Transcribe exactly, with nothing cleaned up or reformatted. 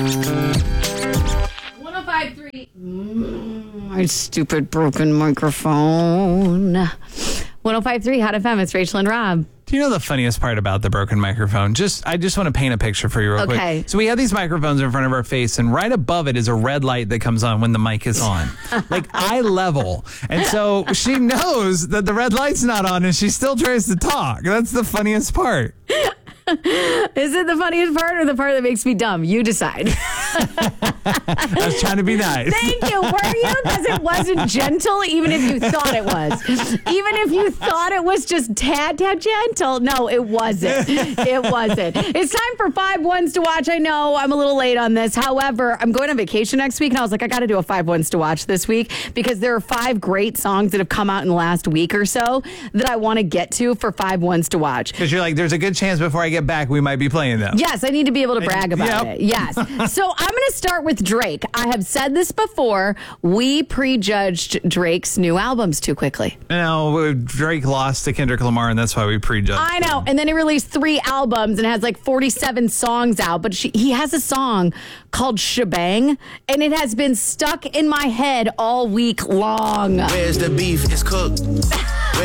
one oh five point three. Mm, my stupid broken microphone. one oh five point three Hot F M. It's Rachel and Rob. Do you know the funniest part about the broken microphone? Just, I just want to paint a picture for you real Okay. quick. So we have these microphones in front of our face, and right above it is a red light that comes on when the mic is on, like eye level. And so she knows that the red light's not on, and she still tries to talk. That's the funniest part. Is it the funniest part or the part that makes me dumb? You decide. I was trying to be nice. Thank you. Were you? Because it wasn't gentle, even if you thought it was. Even if you thought it was just tad, tad gentle. No, it wasn't. It wasn't. It's time for five ones to watch. I know I'm a little late on this. However, I'm going on vacation next week, and I was like, I got to do a five ones to watch this week because there are five great songs that have come out in the last week or so that I want to get to for five ones to watch. Because you're like, there's a good chance before I get back, we might be playing them. Yes, I need to be able to brag about Yep. it. Yes. So I'm going to start with Drake. I have said this before. We prejudged Drake's new albums too quickly. No, Drake lost to Kendrick Lamar, and that's why we prejudged I know. him. And then he released three albums and has like forty-seven songs out. But she, he has a song called Shebang, and it has been stuck in my head all week long. Where's the beef? It's cooked.